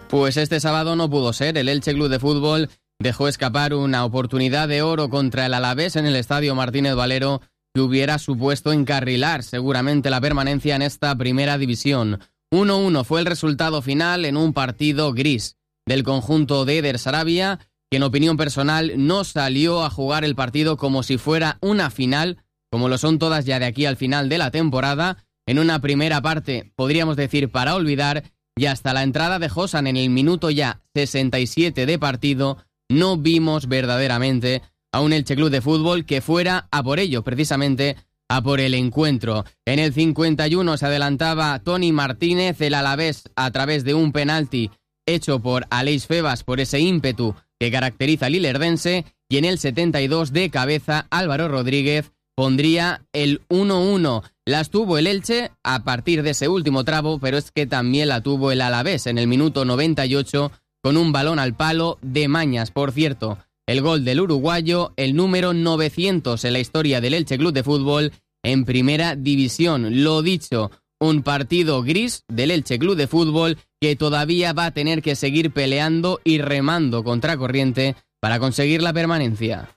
Pues este sábado no pudo ser. El Elche Club de Fútbol dejó escapar una oportunidad de oro contra el Alavés en el Estadio Martínez Valero que hubiera supuesto encarrilar seguramente la permanencia en esta primera división. 1-1 fue el resultado final en un partido gris del conjunto de Eder Sarabia, que en opinión personal no salió a jugar el partido como si fuera una final, como lo son todas ya de aquí al final de la temporada, en una primera parte, podríamos decir, para olvidar, y hasta la entrada de Josan en el minuto ya 67 de partido, no vimos verdaderamente a un Elche Club de Fútbol que fuera a por ello, precisamente a por el encuentro. En el 51 se adelantaba Toni Martínez, el Alavés, a través de un penalti hecho por Aleix Febas por ese ímpetu que caracteriza al ilerdense, y en el 72 de cabeza Álvaro Rodríguez pondría el 1-1. Las tuvo el Elche a partir de ese último tramo, pero es que también la tuvo el Alavés en el minuto 98 con un balón al palo de Mañas. Por cierto, el gol del uruguayo, el número 900 en la historia del Elche Club de Fútbol en primera división. Lo dicho, un partido gris del Elche Club de Fútbol que todavía va a tener que seguir peleando y remando contra corriente para conseguir la permanencia.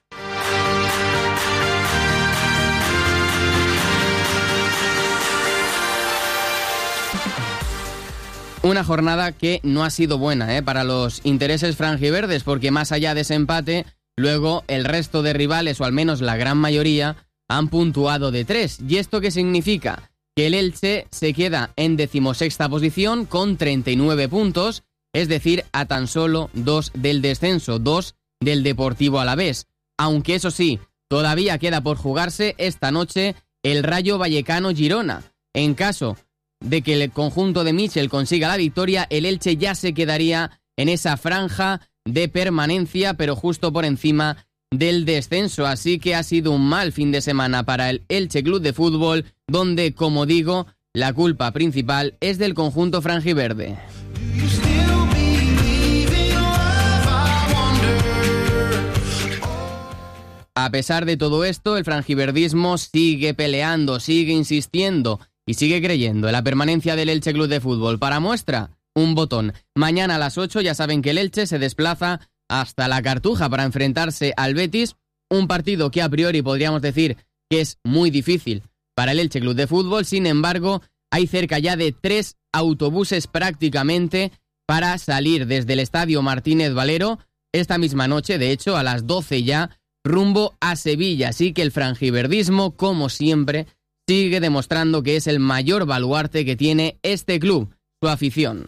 Una jornada que no ha sido buena para los intereses franjiverdes, porque más allá de ese empate, luego el resto de rivales, o al menos la gran mayoría, han puntuado de 3. ¿Y esto qué significa? Que el Elche se queda en 16ª posición con 39 puntos, es decir, a tan solo 2 del descenso, 2 del Deportivo Alavés. Aunque eso sí, todavía queda por jugarse esta noche el Rayo Vallecano-Girona. En caso de que el conjunto de Michel consiga la victoria, el Elche ya se quedaría en esa franja de permanencia, pero justo por encima del descenso. Así que ha sido un mal fin de semana para el Elche Club de Fútbol, donde, como digo, la culpa principal es del conjunto franjiverde. A pesar de todo esto, el franjiverdismo sigue peleando, sigue insistiendo y sigue creyendo en la permanencia del Elche Club de Fútbol. Para muestra, un botón. Mañana a las 8 ya saben que el Elche se desplaza hasta la Cartuja para enfrentarse al Betis, un partido que a priori podríamos decir que es muy difícil para el Elche Club de Fútbol. Sin embargo, hay cerca ya de 3 autobuses prácticamente para salir desde el Estadio Martínez Valero esta misma noche, de hecho a las 12 ya, rumbo a Sevilla. Así que el franjiverdismo, como siempre, sigue demostrando que es el mayor baluarte que tiene este club, su afición.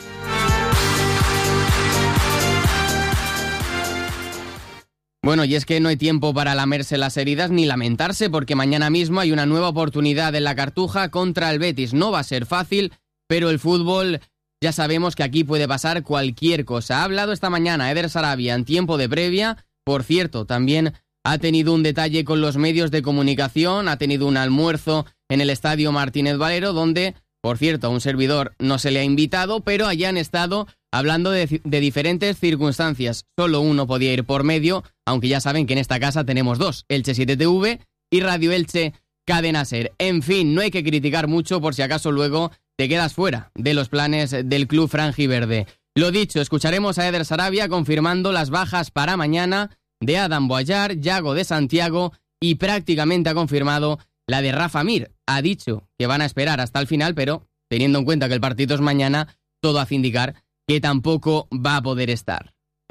Bueno, y es que no hay tiempo para lamerse las heridas ni lamentarse, porque mañana mismo hay una nueva oportunidad en la Cartuja contra el Betis. No va a ser fácil, pero el fútbol, ya sabemos que aquí puede pasar cualquier cosa. Ha hablado esta mañana Eder Sarabia en tiempo de previa. Por cierto, también ha tenido un detalle con los medios de comunicación, ha tenido un almuerzo en el Estadio Martínez Valero, donde, por cierto, a un servidor no se le ha invitado, pero allá han estado hablando de diferentes circunstancias. Solo uno podía ir por medio, aunque ya saben que en esta casa tenemos 2, Elche 7TV y Radio Elche Cadena Ser. En fin, no hay que criticar mucho por si acaso luego te quedas fuera de los planes del club franjiverde. Lo dicho, escucharemos a Eder Sarabia confirmando las bajas para mañana de Adam Boyar, Yago de Santiago, y prácticamente ha confirmado la de Rafa Mir. Ha dicho que van a esperar hasta el final, pero teniendo en cuenta que el partido es mañana, todo hace indicar que tampoco va a poder estar.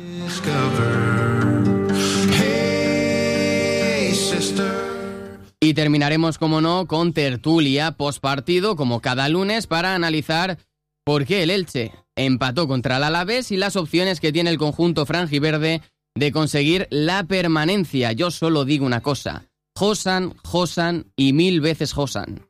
Y terminaremos, como no, con tertulia postpartido, como cada lunes, para analizar por qué el Elche empató contra el Alavés y las opciones que tiene el conjunto franjiverde de conseguir la permanencia. Yo solo digo una cosa: Josan, Josan y 1000 veces Josan.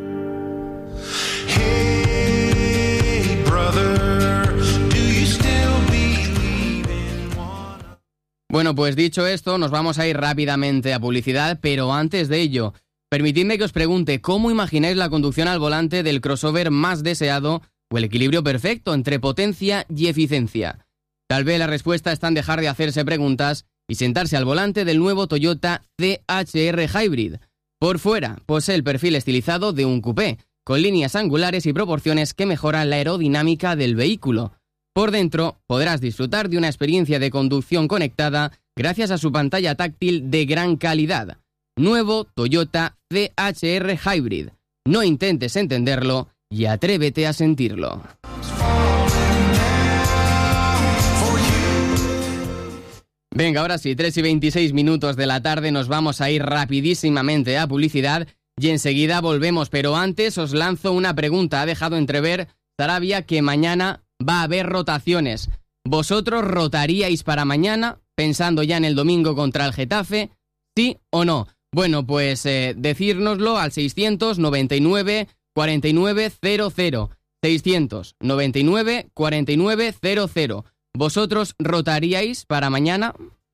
Hey, brother, do you still believe in one? Bueno, pues dicho esto, nos vamos a ir rápidamente a publicidad, pero antes de ello, permitidme que os pregunte cómo imagináis la conducción al volante del crossover más deseado o el equilibrio perfecto entre potencia y eficiencia. Tal vez la respuesta está en dejar de hacerse preguntas y sentarse al volante del nuevo Toyota CHR Hybrid. Por fuera, posee el perfil estilizado de un coupé, con líneas angulares y proporciones que mejoran la aerodinámica del vehículo. Por dentro podrás disfrutar de una experiencia de conducción conectada gracias a su pantalla táctil de gran calidad. Nuevo Toyota CHR Hybrid. No intentes entenderlo y atrévete a sentirlo. Venga, ahora sí, 3:26 de la tarde, nos vamos a ir rapidísimamente a publicidad y enseguida volvemos, pero antes os lanzo una pregunta. Ha dejado entrever Sarabia que mañana va a haber rotaciones. ¿Vosotros rotaríais para mañana, pensando ya en el domingo contra el Getafe? ¿Sí o no? Bueno, pues decírnoslo al 699 49 00. 699 49 00. ¿Vosotros rotaríais para mañana?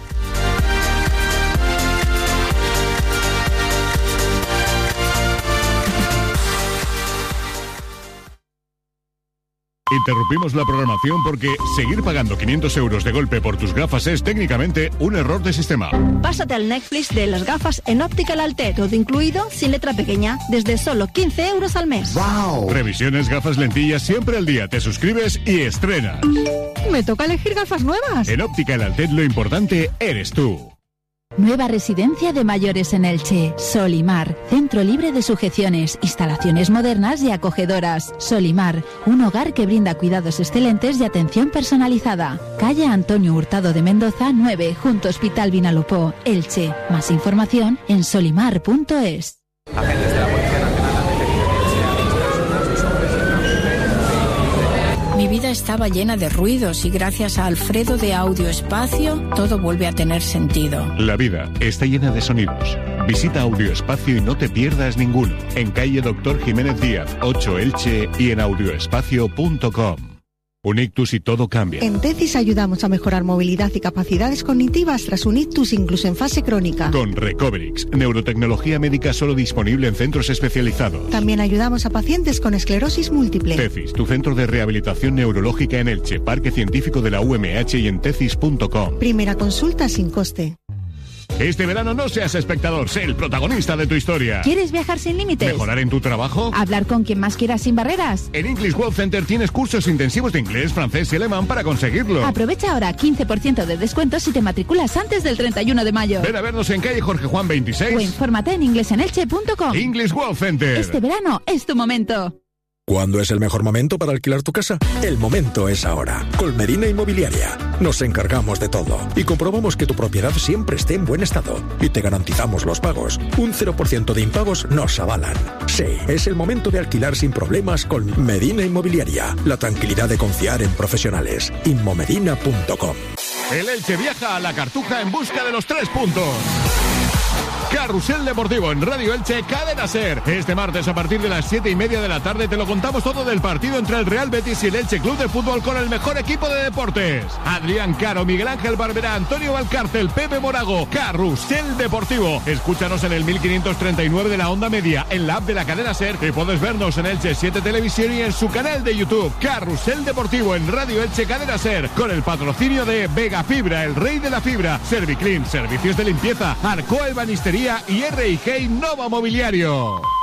Interrumpimos la programación porque seguir pagando 500 euros de golpe por tus gafas es técnicamente un error de sistema. Pásate al Netflix de las gafas en Optical Altet, todo incluido, sin letra pequeña, desde solo 15 euros al mes. ¡Wow! Revisiones, gafas, lentillas, siempre al día. Te suscribes y estrenas. Me toca elegir gafas nuevas. En Optical Altet lo importante eres tú. Nueva residencia de mayores en Elche. Solimar, centro libre de sujeciones, instalaciones modernas y acogedoras. Solimar, un hogar que brinda cuidados excelentes y atención personalizada. Calle Antonio Hurtado de Mendoza 9, junto Hospital Vinalopó, Elche. Más información en solimar.es. Agentes de la Policía Nacional han detenido Mi vida estaba llena de ruidos y gracias a Alfredo de Audio Espacio todo vuelve a tener sentido. La vida está llena de sonidos. Visita Audio Espacio y no te pierdas ninguno. En calle Doctor Jiménez Díaz, 8 Elche y en audioespacio.com. Un ictus y todo cambia. En TECIS ayudamos a mejorar movilidad y capacidades cognitivas tras un ictus incluso en fase crónica. Con Recoverix, neurotecnología médica solo disponible en centros especializados. También ayudamos a pacientes con esclerosis múltiple. TECIS, tu centro de rehabilitación neurológica en Elche, Parque Científico de la UMH y en tecis.com. Primera consulta sin coste. Este verano no seas espectador, sé el protagonista de tu historia. ¿Quieres viajar sin límites? ¿Mejorar en tu trabajo? ¿Hablar con quien más quieras sin barreras? En English World Center tienes cursos intensivos de inglés, francés y alemán para conseguirlo. Aprovecha ahora 15% de descuento si te matriculas antes del 31 de mayo. Ven a vernos en calle Jorge Juan 26. O infórmate en inglesenelche.com. English World Center. Este verano es tu momento. ¿Cuándo es el mejor momento para alquilar tu casa? El momento es ahora. Con Medina Inmobiliaria nos encargamos de todo y comprobamos que tu propiedad siempre esté en buen estado y te garantizamos los pagos. Un 0% de impagos nos avalan. Sí, es el momento de alquilar sin problemas con Medina Inmobiliaria. La tranquilidad de confiar en profesionales. Inmomedina.com. El Elche viaja a la Cartuja en busca de los 3 puntos. Carrusel Deportivo en Radio Elche, Cadena SER. Este martes a partir de las 7:30 de la tarde te lo contamos todo del partido entre el Real Betis y el Elche Club de Fútbol con el mejor equipo de deportes. Adrián Caro, Miguel Ángel Barberá, Antonio Valcárcel, Pepe Morago. Carrusel Deportivo. Escúchanos en el 1539 de la onda media, en la app de la Cadena SER y puedes vernos en Elche 7 Televisión y en su canal de YouTube. Carrusel Deportivo en Radio Elche, Cadena SER, con el patrocinio de Vega Fibra, el rey de la fibra, Serviclean, servicios de limpieza, Arcoa Ebanistería y R&G Nova Mobiliario.